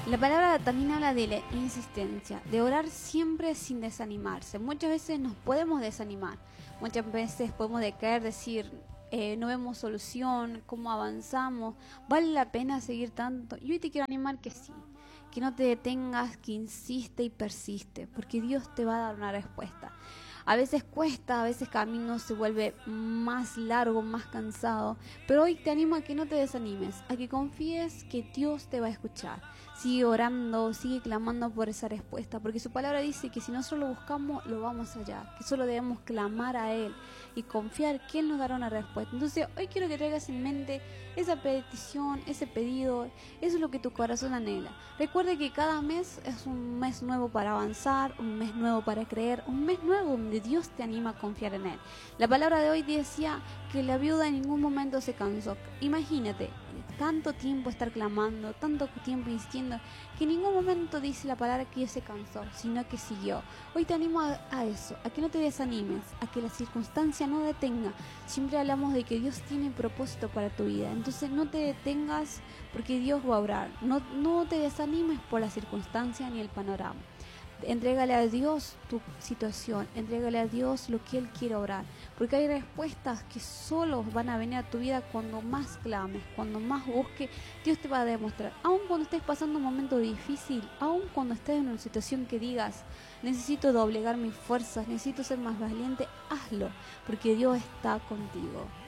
La palabra también habla de la insistencia, de orar siempre sin desanimarse. Muchas veces nos podemos desanimar, muchas veces podemos decaer, decir, no vemos solución, cómo avanzamos, vale la pena seguir tanto. Y hoy te quiero animar que sí, que no te detengas, que insiste y persiste, porque Dios te va a dar una respuesta. A veces cuesta, a veces camino se vuelve más largo, más cansado, pero hoy te animo a que no te desanimes, a que confíes que Dios te va a escuchar. Sigue orando, sigue clamando por esa respuesta, porque su palabra dice que si nosotros lo buscamos, lo vamos a hallar, que solo debemos clamar a Él y confiar que Él nos dará una respuesta. Entonces hoy quiero que traigas en mente esa petición, ese pedido, eso es lo que tu corazón anhela. Recuerde que cada mes es un mes nuevo para avanzar, un mes nuevo para creer, un mes nuevo donde Dios te anima a confiar en Él. La palabra de hoy decía que la viuda en ningún momento se cansó. Imagínate, tanto tiempo estar clamando, tanto tiempo insistiendo, que en ningún momento dice la palabra que ella se cansó, sino que siguió. Hoy te animo a eso, a que no te desanimes, a que la circunstancia no detenga. Siempre hablamos de que Dios tiene propósito para tu vida, entonces no te detengas porque Dios va a obrar. No te desanimes por la circunstancia ni el panorama. Entrégale a Dios tu situación, entrégale a Dios lo que Él quiere obrar, porque hay respuestas que solo van a venir a tu vida cuando más clames, cuando más busques. Dios te va a demostrar, aun cuando estés pasando un momento difícil, aun cuando estés en una situación que digas, necesito doblegar mis fuerzas, necesito ser más valiente, hazlo, porque Dios está contigo.